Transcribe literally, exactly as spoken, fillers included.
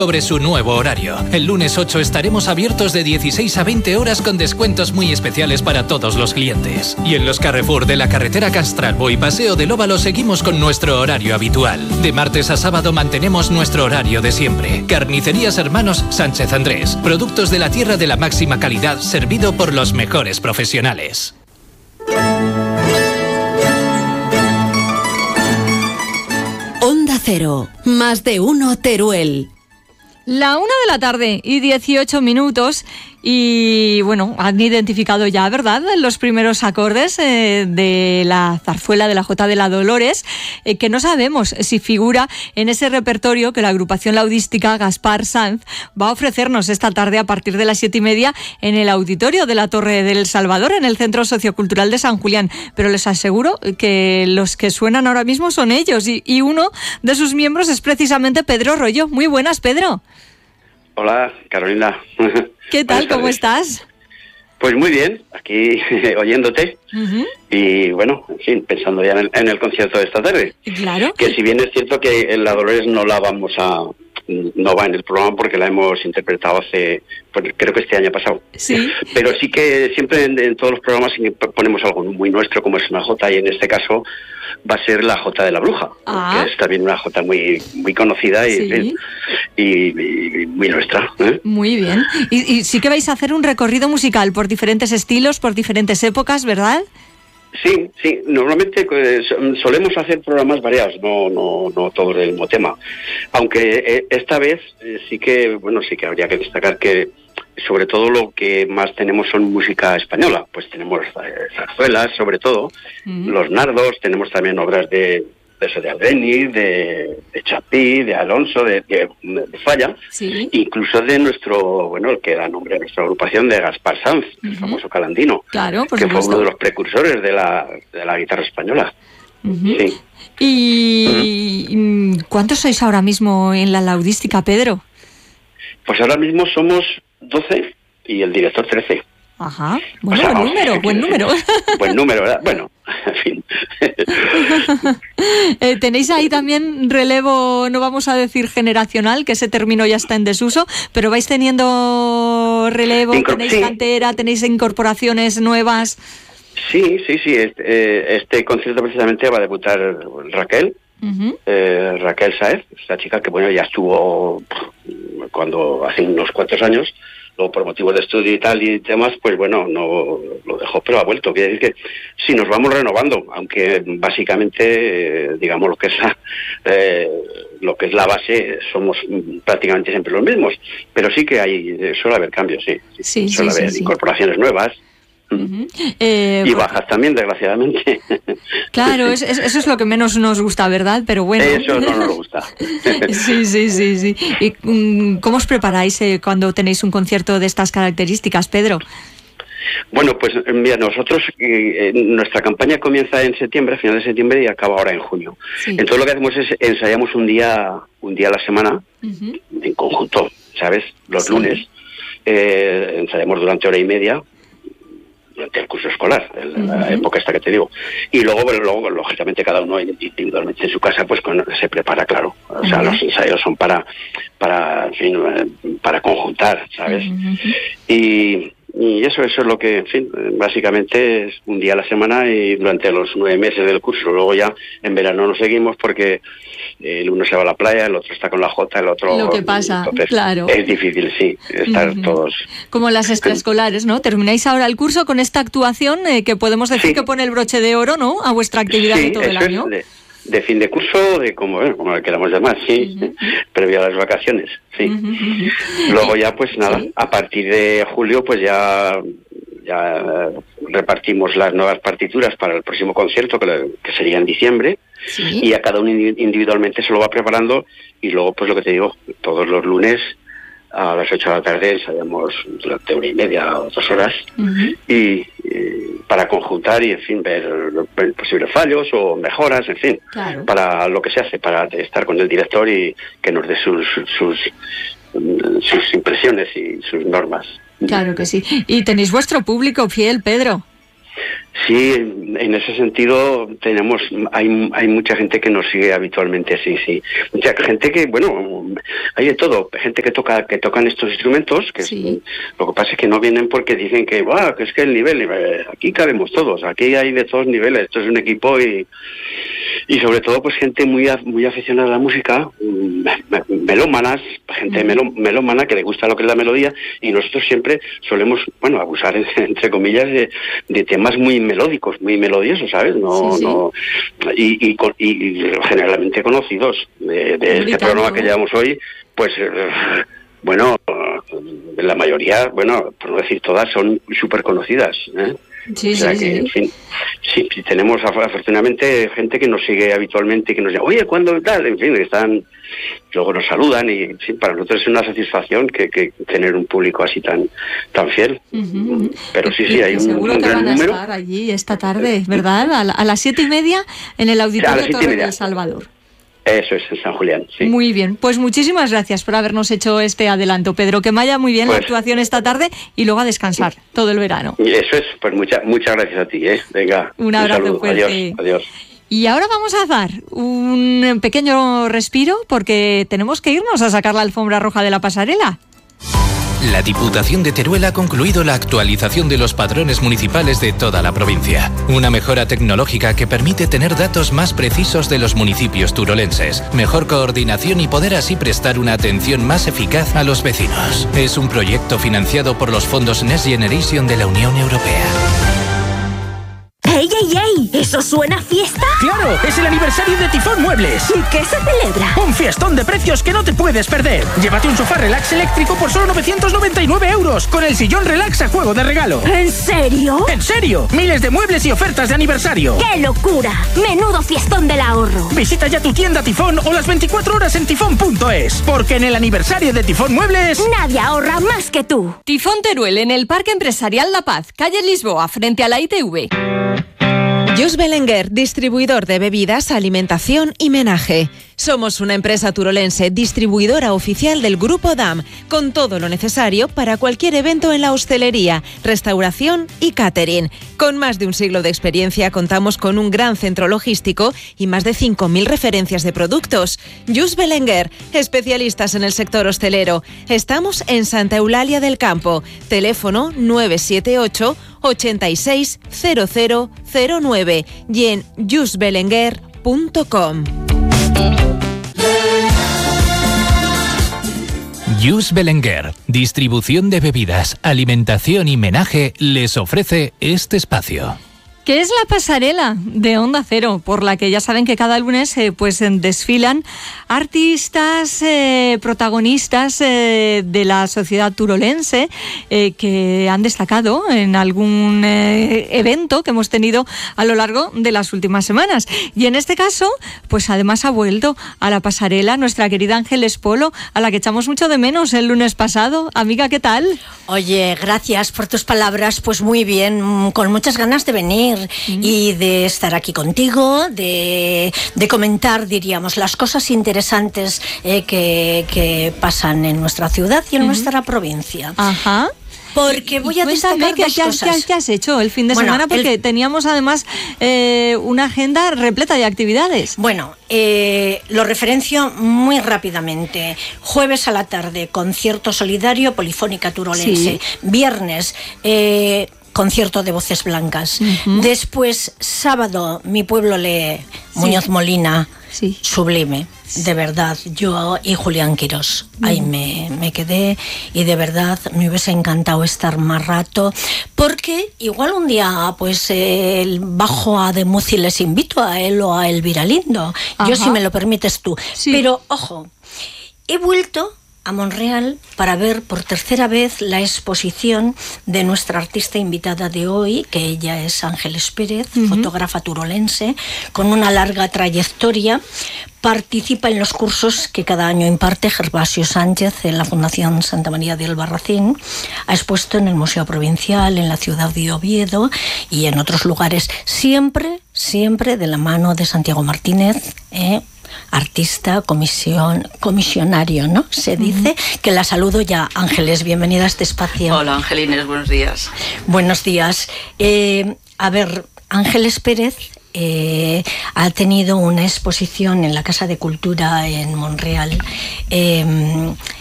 sobre su nuevo horario. El lunes ocho estaremos abiertos de dieciséis a veinte horas con descuentos muy especiales para todos los clientes. Y en los Carrefour de la carretera Castralbo y Paseo del Óvalo seguimos con nuestro horario habitual. De martes a sábado mantenemos nuestro horario de siempre. Carnicerías Hermanos Sánchez Andrés. Productos de la tierra de la máxima calidad, servido por los mejores profesionales. Onda Cero, más de uno Teruel. La una de la tarde y dieciocho minutos y bueno, han identificado ya, ¿verdad?, los primeros acordes eh, de la zarzuela de la Jota de la Dolores, eh, que no sabemos si figura en ese repertorio que la agrupación laudística Gaspar Sanz va a ofrecernos esta tarde a partir de las siete y media en el auditorio de la Torre del Salvador, en el Centro Sociocultural de San Julián. Pero les aseguro que los que suenan ahora mismo son ellos y, y uno de sus miembros es precisamente Pedro Rollo. Muy buenas, Pedro. Hola, Carolina. ¿Qué tal? ¿Cómo estás? Pues muy bien, aquí oyéndote. Uh-huh. Y bueno, en fin, pensando ya en el, en el concierto de esta tarde. Claro. Que si bien es cierto que en la Dolores no la vamos a... no va en el programa porque la hemos interpretado hace... pues creo que este año pasado. Sí. Pero sí que siempre en, en todos los programas ponemos algo muy nuestro, como es una jota, y en este caso va a ser la Jota de la Bruja, ah. que es también una jota muy muy conocida y, sí. y, y, y muy nuestra. ¿eh? Muy bien. Y, y sí que vais a hacer un recorrido musical por diferentes estilos, por diferentes épocas, ¿verdad? Sí, sí. Normalmente pues, solemos hacer programas variados, no no no todos del mismo tema. Aunque eh, esta vez eh, sí que, bueno, sí que habría que destacar que sobre todo lo que más tenemos son música española. Pues tenemos eh, zarzuelas, sobre todo, uh-huh. los nardos, tenemos también obras de de, de Albéniz, de, de Chapí, de Alonso, de, de, de Falla, sí. incluso de nuestro, bueno, el que da nombre a nuestra agrupación, de Gaspar Sanz, uh-huh. el famoso calandino, claro, por que supuesto. fue uno de los precursores de la, de la guitarra española. Uh-huh. Sí. ¿Y uh-huh. cuántos sois ahora mismo en la laudística, Pedro? Pues ahora mismo somos doce y el director trece. Ajá, bueno, o sea, buen número, buen número. Buen número, ¿verdad? Bueno, en fin. eh, Tenéis ahí también relevo, no vamos a decir generacional, que ese término ya está en desuso, pero vais teniendo relevo, Incor- tenéis sí. cantera, tenéis incorporaciones nuevas. Sí, sí, sí. Este, este concierto precisamente va a debutar Raquel, uh-huh. eh, Raquel Saez, esta chica que bueno ya estuvo cuando hace unos cuantos años. Luego por motivos de estudio y tal y temas, pues bueno, no lo dejó, pero ha vuelto. Quiere decir que sí, nos vamos renovando, aunque básicamente, eh, digamos, lo que es la, eh, lo que es la base, somos prácticamente siempre los mismos. Pero sí que hay, eh, suele haber cambios, sí. sí suele sí, haber sí, incorporaciones sí. nuevas. Uh-huh. Eh, y bajas también, desgraciadamente. Claro, es, es, eso es lo que menos nos gusta, ¿verdad? Pero bueno. Eso no nos gusta. Sí, sí, sí, sí. ¿Y um, cómo os preparáis eh, cuando tenéis un concierto de estas características, Pedro? Bueno, pues mira, nosotros, eh, nuestra campaña comienza en septiembre, a final de septiembre, y acaba ahora en junio. Sí. Entonces lo que hacemos es ensayamos un día, un día a la semana, uh-huh. en conjunto, ¿sabes? Los sí. lunes. Eh, ensayamos durante hora y media, durante el curso escolar, en la uh-huh. época esta que te digo. Y luego, bueno, luego, lógicamente, cada uno individualmente en su casa, pues con, se prepara, claro. O uh-huh. sea, los ensayos son para, para, en fin, para conjuntar, ¿sabes? Uh-huh. Y, y eso, eso es lo que, en fin, básicamente es un día a la semana y durante los nueve meses del curso. Luego ya en verano nos seguimos porque el uno se va a la playa, el otro está con la jota, el otro... Lo que pasa, entonces, claro. Es difícil, sí, estar uh-huh. todos... Como las extraescolares, ¿no? Termináis ahora el curso con esta actuación eh, que podemos decir sí. que pone el broche de oro, ¿no?, a vuestra actividad sí, de todo el año. Es de, de fin de curso, de como, bueno, como lo queramos llamar, sí, uh-huh. previo a las vacaciones, sí. Uh-huh. Luego ya, pues nada, sí. a partir de julio, pues ya... ya repartimos las nuevas partituras para el próximo concierto, que, le, que sería en diciembre, ¿sí? Y a cada uno individualmente se lo va preparando, y luego, pues lo que te digo, todos los lunes a las ocho de la tarde ensayamos durante una y media o dos horas, uh-huh. y, y para conjuntar y, en fin, ver posibles fallos o mejoras, en fin, claro. para lo que se hace, para estar con el director y que nos dé sus, sus, sus impresiones y sus normas. Claro que sí. ¿Y tenéis vuestro público fiel, Pedro? Sí, en ese sentido tenemos, hay hay mucha gente que nos sigue habitualmente, sí, sí. Mucha gente que, bueno, hay de todo, gente que toca que tocan estos instrumentos, que sí. es, lo que pasa es que no vienen porque dicen que, wow, que es que el nivel, aquí cabemos todos, aquí hay de todos niveles, esto es un equipo y y sobre todo pues gente muy muy aficionada a la música, melómanas, gente melo, melómana que le gusta lo que es la melodía, y nosotros siempre solemos, bueno, abusar entre comillas de, de temas muy melódicos, muy melodiosos, ¿sabes? No, sí, sí. no y, y, y, y generalmente conocidos de, de este programa que llevamos hoy, pues eh, bueno, la mayoría, bueno, por no decir todas, son súper conocidas, ¿eh? Sí, o sea sí, que, sí. en fin, sí, tenemos afortunadamente gente que nos sigue habitualmente y que nos dice, oye, ¿cuándo tal? En fin, están, luego nos saludan y sí, para nosotros es una satisfacción que, que tener un público así tan tan fiel. Uh-huh. Pero sí, sí, hay un, seguro un que gran van número. a estar allí esta tarde, ¿verdad? A, la, a las siete y media en el Auditorio Torre del Salvador. Eso es, en San Julián, sí. Muy bien, pues muchísimas gracias por habernos hecho este adelanto, Pedro. Que vaya muy bien pues, la actuación esta tarde y luego a descansar todo el verano. Eso es, pues mucha, muchas gracias a ti, ¿eh? Venga, un abrazo un fuerte. Adiós, adiós. Y ahora vamos a dar un pequeño respiro porque tenemos que irnos a sacar la alfombra roja de la pasarela. La Diputación de Teruel ha concluido la actualización de los padrones municipales de toda la provincia. Una mejora tecnológica que permite tener datos más precisos de los municipios turolenses, mejor coordinación y poder así prestar una atención más eficaz a los vecinos. Es un proyecto financiado por los fondos Next Generation de la Unión Europea. ¡Ey, ey, ey! ¿Eso suena a fiesta? ¡Claro! ¡Es el aniversario de Tifón Muebles! ¿Y qué se celebra? ¡Un fiestón de precios que no te puedes perder! Llévate un sofá relax eléctrico por solo novecientos noventa y nueve euros, con el sillón relax a juego de regalo. ¿En serio? ¡En serio! Miles de muebles y ofertas de aniversario. ¡Qué locura! ¡Menudo fiestón del ahorro! Visita ya tu tienda Tifón o las veinticuatro horas en tifón punto es, porque en el aniversario de Tifón Muebles... nadie ahorra más que tú. Tifón Teruel, en el Parque Empresarial La Paz, calle Lisboa, frente a la I T V. Just Belenguer, distribuidor de bebidas, alimentación y menaje. Somos una empresa turolense, distribuidora oficial del Grupo D A M, con todo lo necesario para cualquier evento en la hostelería, restauración y catering. Con más de un siglo de experiencia, contamos con un gran centro logístico y más de cinco mil referencias de productos. Just Belenguer, especialistas en el sector hostelero. Estamos en Santa Eulalia del Campo. Teléfono nueve siete ocho, ochenta y seis, cero cero cero nueve y en just belenguer punto com. Just Belenguer, distribución de bebidas, alimentación y menaje, les ofrece este espacio. ¿Qué es la pasarela de Onda Cero? Por la que ya saben que cada lunes eh, pues desfilan artistas, eh, protagonistas eh, de la sociedad turolense eh, que han destacado en algún eh, evento que hemos tenido a lo largo de las últimas semanas. Y en este caso, pues además ha vuelto a la pasarela nuestra querida Ángeles Polo, a la que echamos mucho de menos el lunes pasado. Amiga, ¿qué tal? Oye, gracias por tus palabras, pues muy bien, con muchas ganas de venir. Mm. Y de estar aquí contigo, de, de comentar, diríamos, las cosas interesantes eh, que, que pasan en nuestra ciudad y en mm. nuestra provincia. Ajá. Porque voy a destacar dos qué, cosas. ¿Qué, ¿Qué has hecho el fin de bueno, semana? Porque el... teníamos además eh, una agenda repleta de actividades. Bueno, eh, lo referencio muy rápidamente. Jueves a la tarde, concierto solidario Polifónica Turolense. Sí. Viernes, eh, concierto de Voces Blancas. Uh-huh. Después, sábado, Mi Pueblo Lee, Muñoz sí. Molina, sí. Sublime. De verdad, yo y Julián Quirós, uh-huh. ahí me, me quedé y de verdad me hubiese encantado estar más rato, porque igual un día pues eh, bajo a Demuz y les invito a él o a Elvira Lindo. Ajá. Yo si me lo permites tú. Sí. Pero, ojo, he vuelto a Monreal para ver por tercera vez la exposición de nuestra artista invitada de hoy, que ella es Ángeles Pérez, uh-huh. fotógrafa turolense, con una larga trayectoria. Participa en los cursos que cada año imparte Gervasio Sánchez en la Fundación Santa María de Albarracín. Ha expuesto en el Museo Provincial, en la ciudad de Oviedo y en otros lugares, siempre, siempre de la mano de Santiago Martínez, ¿eh? artista, comisión, comisionario, ¿no? Se dice, uh-huh. que la saludo ya. Ángeles, bienvenida a este espacio. Hola, Angelines, buenos días. Buenos días. Eh, a ver, Ángeles Pérez eh, ha tenido una exposición en la Casa de Cultura en Montreal. Eh,